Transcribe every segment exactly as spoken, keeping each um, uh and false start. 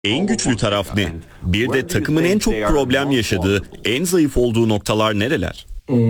En güçlü taraf ne? Bir de takımın en çok problem yaşadığı, en zayıf olduğu noktalar nereler?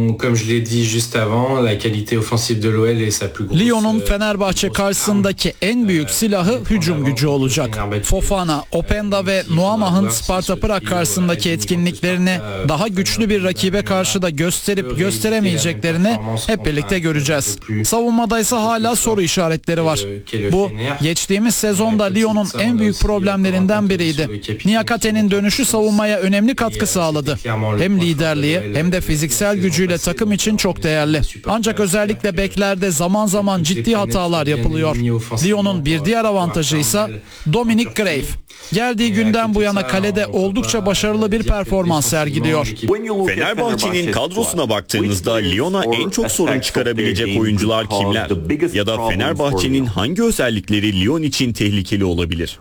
Lyon'un Fenerbahçe karşısındaki en büyük silahı hücum gücü olacak. Fofana, Openda ve Nuamah'ın Sparta Prag karşısındaki etkinliklerini daha güçlü bir rakibe karşı da gösterip gösteremeyeceklerini hep birlikte göreceğiz. Savunmada ise hala soru işaretleri var. Bu, geçtiğimiz sezonda Lyon'un en büyük problemlerinden biriydi. Niakate'nin dönüşü savunmaya önemli katkı sağladı. Hem liderliği hem de fiziksel gücüyle takım için çok değerli. Ancak özellikle beklerde zaman zaman ciddi hatalar yapılıyor. Lyon'un bir diğer avantajı ise Dominic Grave. Geldiği günden bu yana kalede oldukça başarılı bir performans sergiliyor. Fenerbahçe'nin kadrosuna baktığınızda Lyon'a en çok sorun çıkarabilecek oyuncular kimler? Ya da Fenerbahçe'nin hangi özellikleri Lyon için tehlikeli olabilir?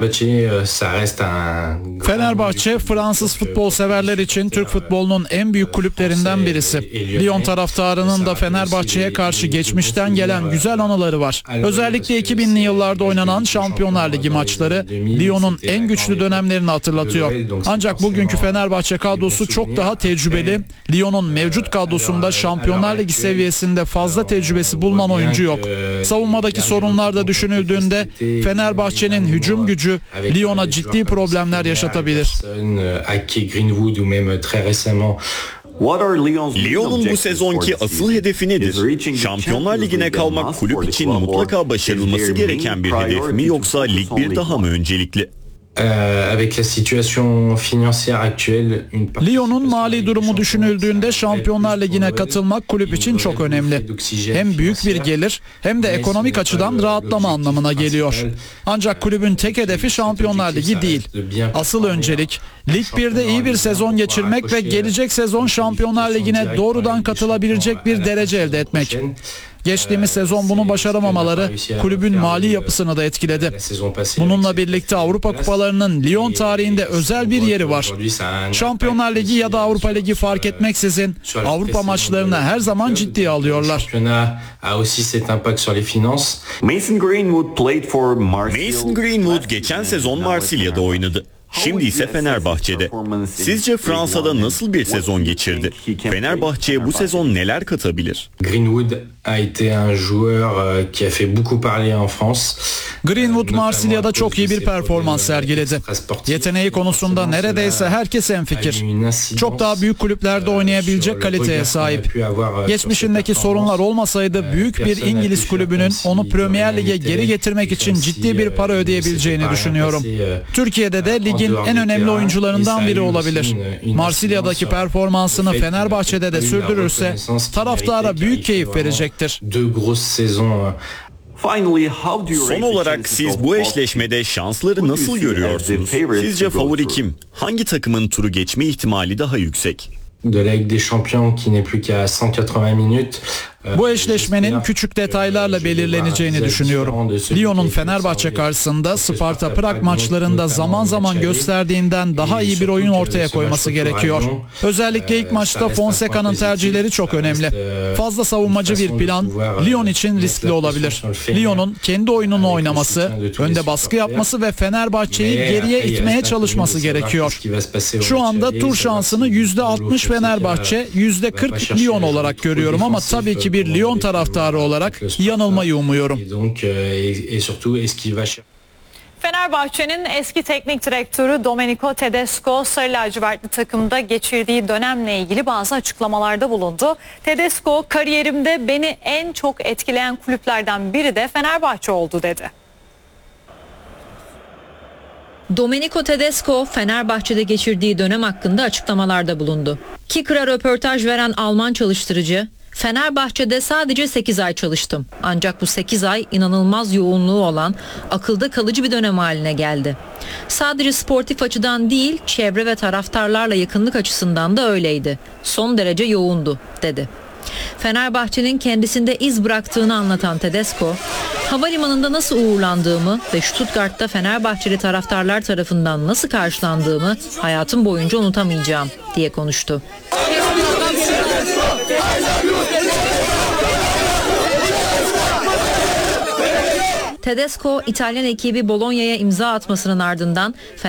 Fenerbahçe, Fransız futbol severler için Türk futbolunun en büyük kulüplerinden birisi. Lyon taraftarının da Fenerbahçe'ye karşı geçmişten gelen güzel anıları var. Özellikle iki binli yıllarda oynanan Şampiyonlar Ligi maçları Lyon'un en güçlü dönemlerini hatırlatıyor. Ancak bugünkü Fenerbahçe kadrosu çok daha tecrübeli. Lyon'un mevcut kadrosunda Şampiyonlar Ligi seviyesinde fazla tecrübesi bulunan oyuncu yok. Savunmadaki sorunlar da düşünüldüğünde Fenerbahçe'nin hücum gücü Lyon'a ciddi problemler yaşatabilir. Lyon'un bu sezonki asıl hedefi nedir? Şampiyonlar Ligi'ne kalmak kulüp için mutlaka başarılması gereken bir hedef mi, yoksa Lig bir daha mı öncelikli? Lyon'un mali durumu düşünüldüğünde Şampiyonlar Ligi'ne katılmak kulüp için çok önemli. Hem büyük bir gelir hem de ekonomik açıdan rahatlama anlamına geliyor. Ancak kulübün tek hedefi Şampiyonlar Ligi değil. Asıl öncelik Lig birde iyi bir sezon geçirmek ve gelecek sezon Şampiyonlar Ligi'ne doğrudan katılabilecek bir derece elde etmek. Geçtiğimiz sezon bunu başaramamaları kulübün mali yapısını da etkiledi. Bununla birlikte Avrupa kupalarının Lyon tarihinde özel bir yeri var. Şampiyonlar Ligi ya da Avrupa Ligi fark etmeksizin Avrupa maçlarını her zaman ciddiye alıyorlar. Mason Greenwood Mason Greenwood geçen sezon Marsilya'da oynadı. Şimdi ise Fenerbahçe'de. Sizce Fransa'da nasıl bir sezon geçirdi? Fenerbahçe'ye bu sezon neler katabilir? Greenwood Marsilya'da çok iyi bir performans sergiledi. Yeteneği konusunda neredeyse herkes hemfikir. Çok daha büyük kulüplerde oynayabilecek kaliteye sahip. Geçmişindeki sorunlar olmasaydı büyük bir İngiliz kulübünün onu Premier Lig'e geri getirmek için ciddi bir para ödeyebileceğini düşünüyorum. Türkiye'de de ligin en önemli oyuncularından biri olabilir. Marsilya'daki performansını Fenerbahçe'de de sürdürürse taraftara büyük keyif verecektir. Son olarak siz bu eşleşmede şansları nasıl görüyorsunuz? Sizce favori kim? Hangi takımın turu geçme ihtimali daha yüksek? Bu eşleşmenin küçük detaylarla belirleneceğini düşünüyorum. Lyon'un Fenerbahçe karşısında Sparta Prag maçlarında zaman zaman gösterdiğinden daha iyi bir oyun ortaya koyması gerekiyor. Özellikle ilk maçta Fonseca'nın tercihleri çok önemli. Fazla savunmacı bir plan Lyon için riskli olabilir. Lyon'un kendi oyununu oynaması, önde baskı yapması ve Fenerbahçe'yi geriye itmeye çalışması gerekiyor. Şu anda tur şansını yüzde altmış Fenerbahçe, yüzde kırk Lyon olarak görüyorum ama tabii ki bir Lyon taraftarı olarak yanılmayı umuyorum. Fenerbahçe'nin eski teknik direktörü Domenico Tedesco, Sarı Lacivertli takımda geçirdiği dönemle ilgili bazı açıklamalarda bulundu. Tedesco, kariyerimde beni en çok etkileyen kulüplerden biri de Fenerbahçe oldu dedi. Domenico Tedesco, Fenerbahçe'de geçirdiği dönem hakkında açıklamalarda bulundu. Kicker'a röportaj veren Alman çalıştırıcı, Fenerbahçe'de sadece sekiz ay çalıştım. Ancak bu sekiz ay inanılmaz yoğunluğu olan, akılda kalıcı bir dönem haline geldi. Sadece sportif açıdan değil, çevre ve taraftarlarla yakınlık açısından da öyleydi. Son derece yoğundu, dedi. Fenerbahçe'nin kendisinde iz bıraktığını anlatan Tedesco, havalimanında nasıl uğurlandığımı ve Stuttgart'ta Fenerbahçeli taraftarlar tarafından nasıl karşılandığımı hayatım boyunca unutamayacağım diye konuştu. Tedesco, İtalyan ekibi Bologna'ya imza atmasının ardından